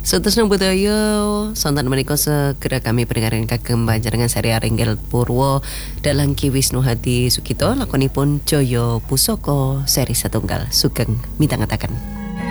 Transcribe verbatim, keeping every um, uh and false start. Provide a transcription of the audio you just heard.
Sutusna budaya sonten menika segera kami pendengaran kagem panjenengan Sari Aringgil Purwo dalang Ki Wisnu Hadi Sukito lakonipun Jaya Pusaka seri satunggal sugeng mitangetaken.